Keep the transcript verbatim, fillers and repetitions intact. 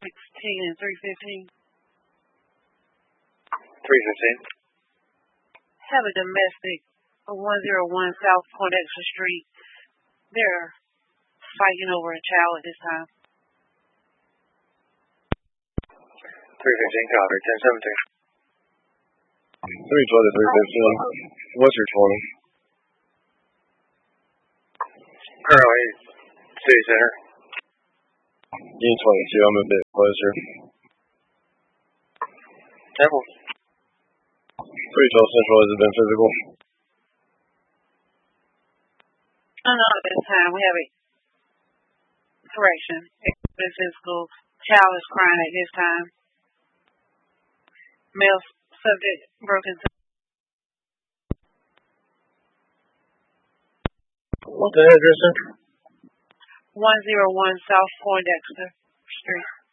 sixteen and three fifteen. three fifteen. Have a domestic of one oh one South Poindexter Street. They're fighting over a child at this time. three fifteen, copy. ten seventeen. three twenty, three fifteen. What's your twenty? Currently, City Center. D twenty-two, I'm a bit closer. Temple. three twelve Central, has it been physical? No, no, at this time we have a correction. It's been physical. Child is crying at this time. Male subject broken. What's the address, sir? one oh one South Poindexter Street.